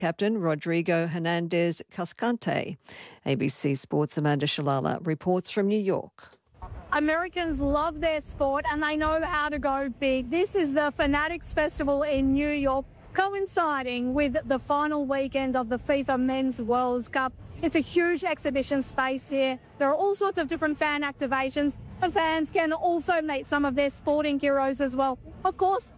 captain Rodrigo Hernandez Cascante. ABC Sports' Amanda Shalala reports from New York. Americans love their sport and they know how to go big. This is the Fanatics Festival in New York, coinciding with the final weekend of the FIFA Men's World Cup. It's a huge exhibition space here. There are all sorts of different fan activations, and fans can also meet some of their sporting heroes as well. Of course,